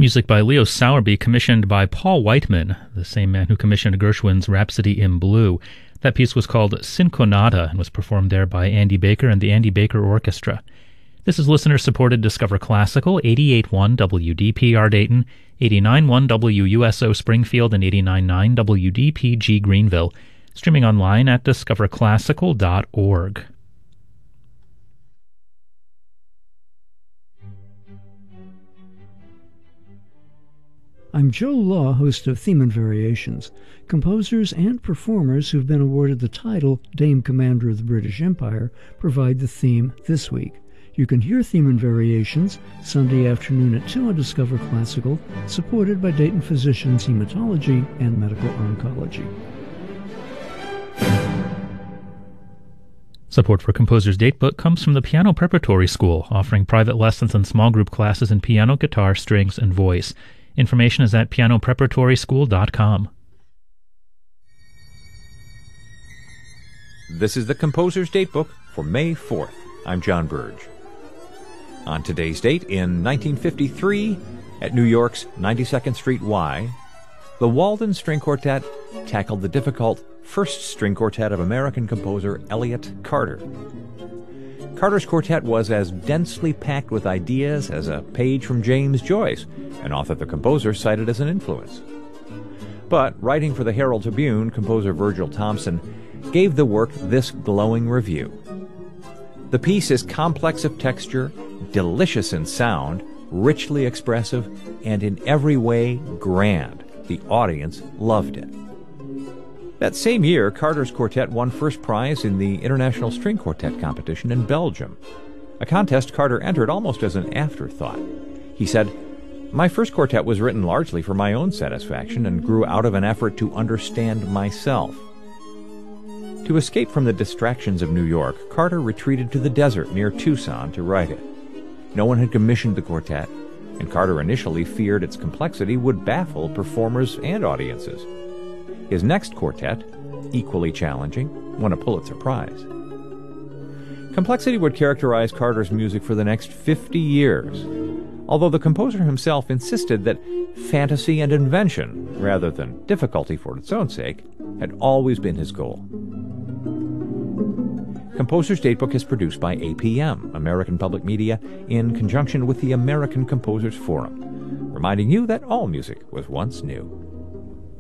Music by Leo Sowerby, commissioned by Paul Whiteman, the same man who commissioned Gershwin's Rhapsody in Blue. That piece was called Cinconata and was performed there by Andy Baker and the Andy Baker Orchestra. This is listener-supported Discover Classical, 88.1 WDPR Dayton, 89.1 WUSO Springfield, and 89.9 WDPG Greenville. Streaming online at discoverclassical.org. I'm Joe Law, host of Theme and Variations. Composers and performers who've been awarded the title Dame Commander of the British Empire provide the theme this week. You can hear Theme and Variations Sunday afternoon at 2 on Discover Classical, supported by Dayton Physicians Hematology and Medical Oncology. Support for Composer's Datebook comes from the Piano Preparatory School, offering private lessons and small group classes in piano, guitar, strings, and voice. Information is at pianopreparatoryschool.com. This is the Composer's Datebook for May 4th. I'm John Burge. On today's date, in 1953, at New York's 92nd Street Y, the Walden String Quartet tackled the difficult first string quartet of American composer Elliott Carter. Carter's quartet was as densely packed with ideas as a page from James Joyce, an author the composer cited as an influence. But writing for the Herald Tribune, composer Virgil Thompson gave the work this glowing review. The piece is complex of texture, delicious in sound, richly expressive, and in every way grand. The audience loved it. That same year, Carter's quartet won first prize in the International String Quartet competition in Belgium, a contest Carter entered almost as an afterthought. He said, "My first quartet was written largely for my own satisfaction and grew out of an effort to understand myself." To escape from the distractions of New York, Carter retreated to the desert near Tucson to write it. No one had commissioned the quartet, and Carter initially feared its complexity would baffle performers and audiences. His next quartet, equally challenging, won a Pulitzer Prize. Complexity would characterize Carter's music for the next 50 years, although the composer himself insisted that fantasy and invention, rather than difficulty for its own sake, had always been his goal. Composer's Datebook is produced by APM, American Public Media, in conjunction with the American Composers Forum, reminding you that all music was once new.